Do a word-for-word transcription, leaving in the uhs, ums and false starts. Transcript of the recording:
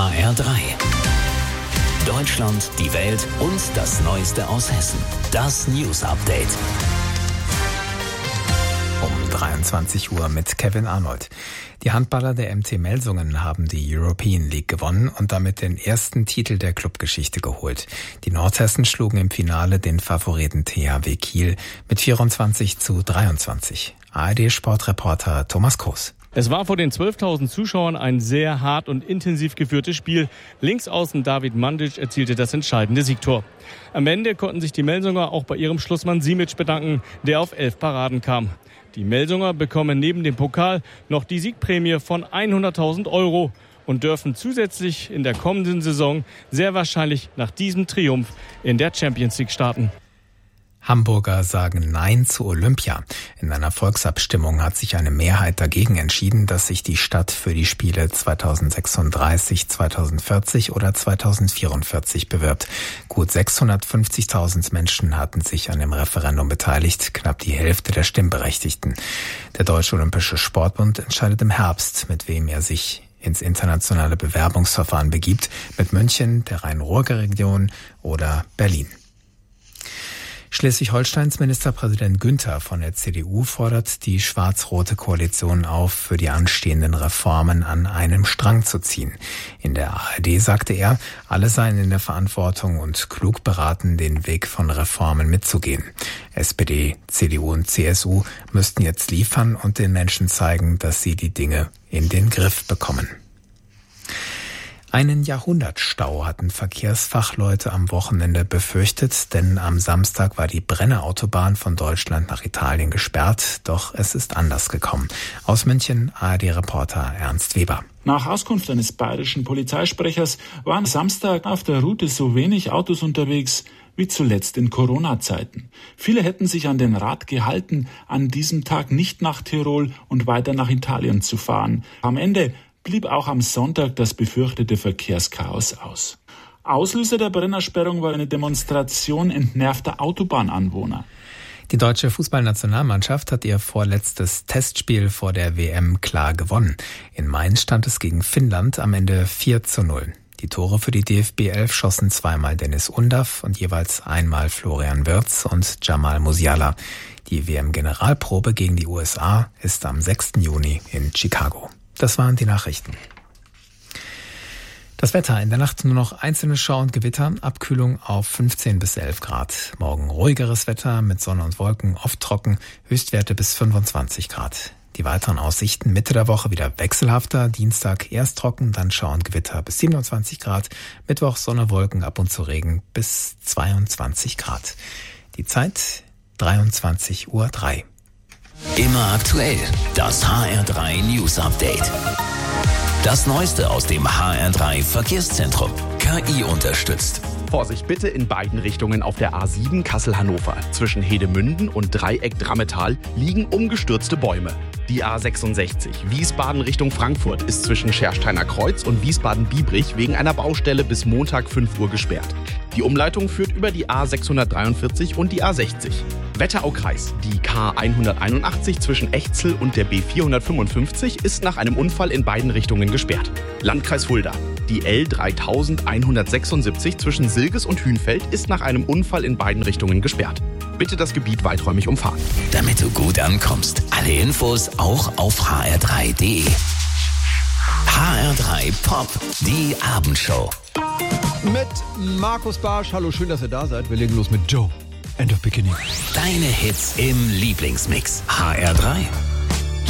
H R drei. Deutschland, die Welt und das Neueste aus Hessen. Das News Update. Um dreiundzwanzig Uhr mit Kevin Arnold. Die Handballer der M T Melsungen haben die European League gewonnen und damit den ersten Titel der Clubgeschichte geholt. Die Nordhessen schlugen im Finale den Favoriten T H W Kiel mit vierundzwanzig zu dreiundzwanzig. A R D-Sportreporter Thomas Kroos. Es war vor den zwölftausend Zuschauern ein sehr hart und intensiv geführtes Spiel. Linksaußen David Mandic erzielte das entscheidende Siegtor. Am Ende konnten sich die Melsunger auch bei ihrem Schlussmann Simic bedanken, der auf elf Paraden kam. Die Melsunger bekommen neben dem Pokal noch die Siegprämie von hunderttausend Euro und dürfen zusätzlich in der kommenden Saison sehr wahrscheinlich nach diesem Triumph in der Champions League starten. Hamburger sagen Nein zu Olympia. In einer Volksabstimmung hat sich eine Mehrheit dagegen entschieden, dass sich die Stadt für die Spiele zweitausendsechsunddreißig, zweitausendvierzig oder zweitausendvierundvierzig bewirbt. Gut sechshundertfünfzigtausend Menschen hatten sich an dem Referendum beteiligt, knapp die Hälfte der Stimmberechtigten. Der Deutsche Olympische Sportbund entscheidet im Herbst, mit wem er sich ins internationale Bewerbungsverfahren begibt, mit München, der Rhein-Ruhr-Region oder Berlin. Schleswig-Holsteins Ministerpräsident Günther von der C D U fordert die schwarz-rote Koalition auf, für die anstehenden Reformen an einem Strang zu ziehen. In der A R D sagte er, alle seien in der Verantwortung und klug beraten, den Weg von Reformen mitzugehen. S P D, C D U und C S U müssten jetzt liefern und den Menschen zeigen, dass sie die Dinge in den Griff bekommen. Einen Jahrhundertstau hatten Verkehrsfachleute am Wochenende befürchtet, denn am Samstag war die Brennerautobahn von Deutschland nach Italien gesperrt, doch es ist anders gekommen. Aus München A R D-Reporter Ernst Weber. Nach Auskunft eines bayerischen Polizeisprechers waren Samstag auf der Route so wenig Autos unterwegs wie zuletzt in Corona-Zeiten. Viele hätten sich an den Rat gehalten, an diesem Tag nicht nach Tirol und weiter nach Italien zu fahren. Am Ende blieb auch am Sonntag das befürchtete Verkehrschaos aus. Auslöser der Brennersperrung war eine Demonstration entnervter Autobahnanwohner. Die deutsche Fußballnationalmannschaft hat ihr vorletztes Testspiel vor der W M klar gewonnen. In Mainz stand es gegen Finnland am Ende vier zu null. Die Tore für die D F B elf schossen zweimal Dennis Undaff und jeweils einmal Florian Wirtz und Jamal Musiala. Die W M-Generalprobe gegen die U S A ist am sechsten Juni in Chicago. Das waren die Nachrichten. Das Wetter: in der Nacht nur noch einzelne Schauer und Gewitter, Abkühlung auf fünfzehn bis elf Grad. Morgen ruhigeres Wetter mit Sonne und Wolken, oft trocken, Höchstwerte bis fünfundzwanzig Grad. Die weiteren Aussichten: Mitte der Woche wieder wechselhafter, Dienstag erst trocken, dann Schauer und Gewitter bis siebenundzwanzig Grad, Mittwoch Sonne, Wolken, ab und zu Regen bis zweiundzwanzig Grad. Die Zeit dreiundzwanzig Uhr drei. Immer aktuell, das H R drei News Update. Das Neueste aus dem H R drei Verkehrszentrum. K I unterstützt. Vorsicht bitte in beiden Richtungen auf der A sieben Kassel-Hannover. Zwischen Hedemünden und Dreieck-Drammetal liegen umgestürzte Bäume. Die A sechsundsechzig Wiesbaden Richtung Frankfurt ist zwischen Schersteiner Kreuz und Wiesbaden-Biebrich wegen einer Baustelle bis Montag fünf Uhr gesperrt. Die Umleitung führt über die A sechshundertdreiundvierzig und die A sechzig. Wetteraukreis. Die K hunderteinundachtzig zwischen Echzel und der B vierhundertfünfundfünfzig ist nach einem Unfall in beiden Richtungen gesperrt. Landkreis Fulda. Die L dreitausendeinhundertsechsundsiebzig zwischen Silges und Hünfeld ist nach einem Unfall in beiden Richtungen gesperrt. Bitte das Gebiet weiträumig umfahren. Damit du gut ankommst. Alle Infos auch auf h r drei punkt d e. H R drei Pop, die Abendshow. Mit Markus Barsch. Hallo, schön, dass ihr da seid. Wir legen los mit Joe. End of Beginning. Deine Hits im Lieblingsmix. H R drei.